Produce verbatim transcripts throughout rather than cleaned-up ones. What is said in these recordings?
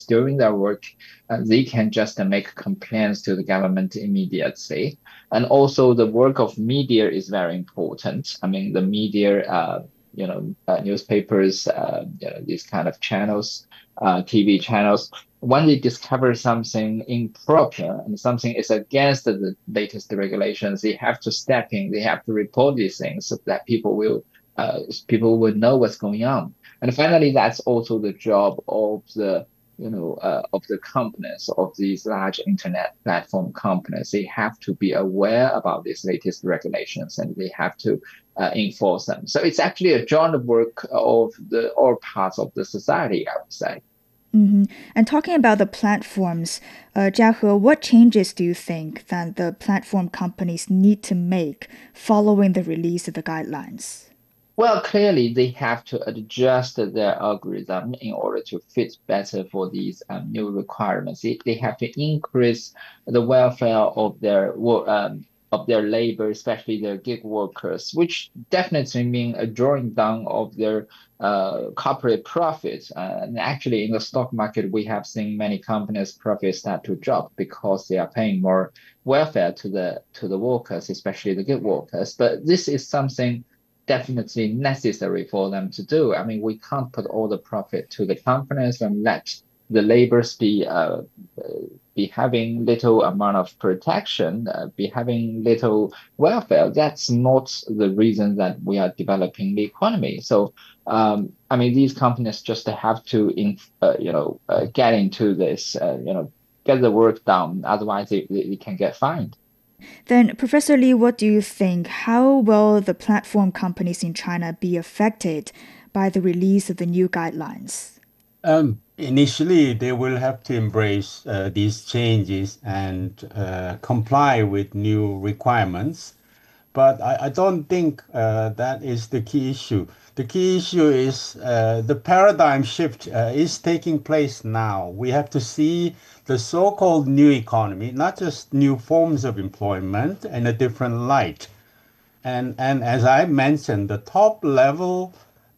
during their work, uh, they can just uh, make complaints to the government immediately. And also the work of media is very important. I mean, the media, uh, you know, uh, newspapers, uh, you know, these kind of channels, uh, T V channels, when they discover something improper and something is against the latest regulations, they have to step in, they have to report these things so that people will uh, people will know what's going on. And finally, that's also the job of the you know uh, of the companies of these large internet platform companies. They have to be aware about these latest regulations and they have to uh, enforce them. So it's actually a joint work of the all parts of the society, I would say. Hmm. And talking about the platforms, uh, Jiahe, what changes do you think that the platform companies need to make following the release of the guidelines? Well, clearly they have to adjust their algorithm in order to fit better for these um, new requirements. They, they have to increase the welfare of their wo- um, of their labor, especially their gig workers, which definitely mean a drawing down of their uh, corporate profits. Uh, and actually, in the stock market, we have seen many companies' profits start to drop because they are paying more welfare to the to the workers, especially the gig workers. But this is something definitely necessary for them to do. I mean, we can't put all the profit to the companies and let the laborers be uh, uh, be having little amount of protection, uh, be having little welfare. That's not the reason that we are developing the economy. So, um, I mean, these companies just have to, in, uh, you know, uh, get into this, uh, you know, get the work done. Otherwise, they, they, they can get fined. Then, Professor Lee, what do you think? How will the platform companies in China be affected by the release of the new guidelines? Um, initially, they will have to embrace uh, these changes and uh, comply with new requirements. But I, I don't think uh, that is the key issue. The key issue is uh, the paradigm shift uh, is taking place now. We have to see the so-called new economy, not just new forms of employment, in a different light. And, and as I mentioned, the top level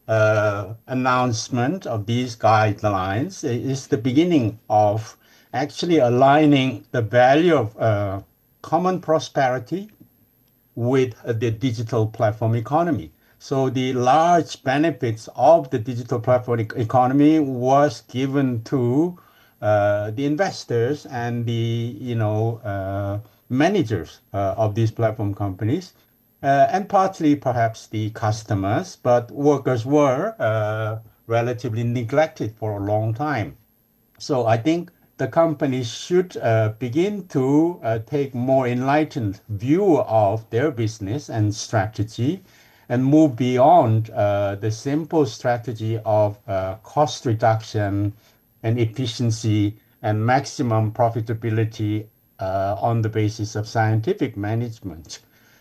uh, announcement of these guidelines is the beginning of actually aligning the value of uh, common prosperity with uh, the digital platform economy. So the large benefits of the digital platform e- economy was given to uh, the investors and the you know uh, managers uh, of these platform companies, uh, and partly perhaps the customers, but workers were uh, relatively neglected for a long time. So I think the companies should uh, begin to uh, take more enlightened view of their business and strategy and move beyond uh, the simple strategy of uh, cost reduction and efficiency and maximum profitability uh, on the basis of scientific management.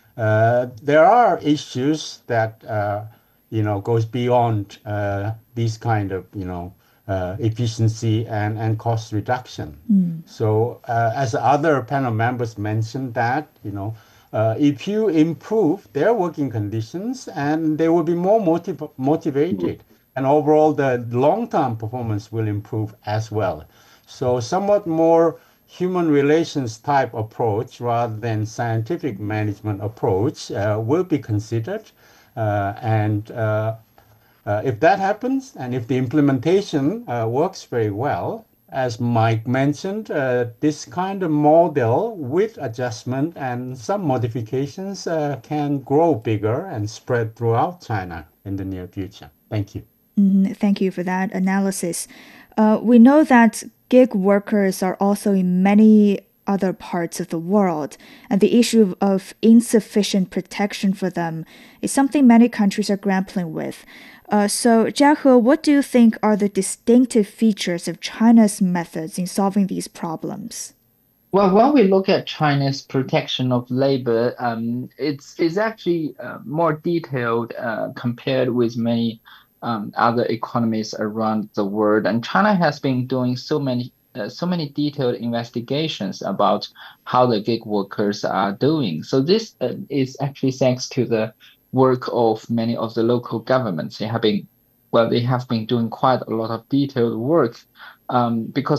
Uh, there are issues that uh, you know goes beyond uh, these kind of you know uh, efficiency and, and cost reduction. Mm. So uh, as other panel members mentioned that you know uh, if you improve their working conditions and they will be more motiv- motivated and overall the long-term performance will improve as well. So somewhat more human relations type approach rather than scientific management approach uh, will be considered. Uh, and uh, uh, if that happens, and if the implementation uh, works very well, as Mike mentioned, uh, this kind of model with adjustment and some modifications uh, can grow bigger and spread throughout China in the near future. Thank you. Mhm. Thank you for that analysis. Uh, we know that gig workers are also in many other parts of the world, and the issue of insufficient protection for them is something many countries are grappling with. Uh, so, Jiahe, what do you think are the distinctive features of China's methods in solving these problems? Well, when we look at China's protection of labor, um, it's it's actually uh, more detailed uh, compared with many um, other economies around the world. And China has been doing so many uh, so many detailed investigations about how the gig workers are doing. So this uh, is actually thanks to the work of many of the local governments. They have been well, they have been doing quite a lot of detailed work um, because